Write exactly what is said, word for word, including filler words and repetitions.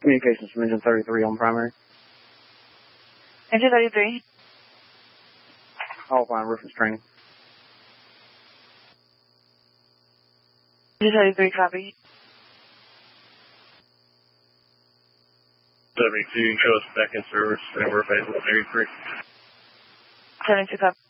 Communications from Engine thirty-three on primary. Engine thirty-three. All fine, reference training. Engine thirty-three, copy. seventy-two, show us back in service, and we're available thirty-three. seventy-two, copy.